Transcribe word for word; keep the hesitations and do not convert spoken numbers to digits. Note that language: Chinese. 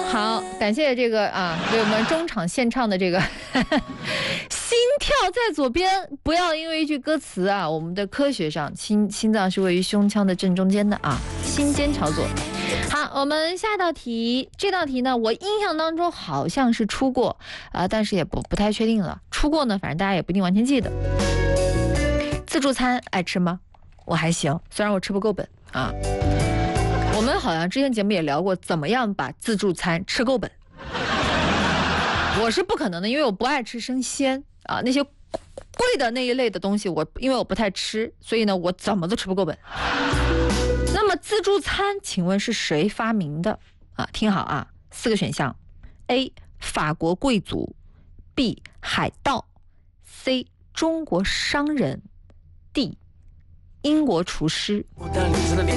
好，感谢这个啊，为我们中场献唱的这个心跳在左边，不要因为一句歌词啊，我们的科学上心心脏是位于胸腔的正中间的啊，心尖朝左。好，我们下道题，这道题呢，我印象当中好像是出过啊、呃，但是也不不太确定了。出过呢，反正大家也不一定完全记得。自助餐爱吃吗？我还行，虽然我吃不够本啊。我们好像之前节目也聊过，怎么样把自助餐吃够本。我是不可能的，因为我不爱吃生鲜啊，那些贵的那一类的东西，我因为我不太吃，所以呢，我怎么都吃不够本。那么自助餐，请问是谁发明的啊？听好啊，四个选项 ：A. 法国贵族 ，B. 海盗 ，C. 中国商人 ，D. 英国厨师。